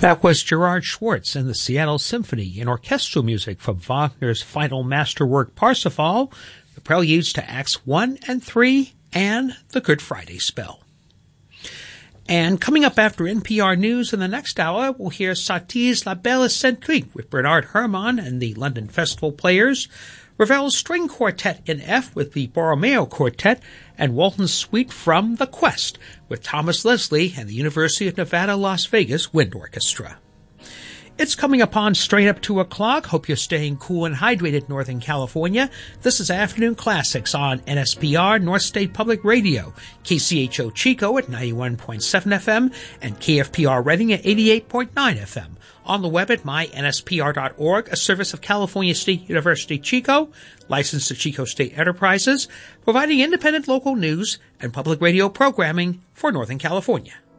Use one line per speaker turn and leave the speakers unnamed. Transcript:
That was Gerard Schwartz and the Seattle Symphony in orchestral music from Wagner's final masterwork Parsifal, the preludes to Acts 1 and 3, and the Good Friday Spell. And coming up after NPR News in the next hour, we'll hear Satie's La Belle Eccentrique with Bernard Herrmann and the London Festival Players, Ravel's String Quartet in F with the Borromeo Quartet, and Walton's Suite from The Quest with Thomas Leslie and the University of Nevada, Las Vegas Wind Orchestra. It's coming upon straight up 2 o'clock. Hope you're staying cool and hydrated, Northern California. This is Afternoon Classics on NSPR, North State Public Radio, KCHO Chico at 91.7 FM, and KFPR Reading at 88.9 FM. On the web at mynspr.org, a service of California State University Chico, licensed to Chico State Enterprises, providing independent local news and public radio programming for Northern California.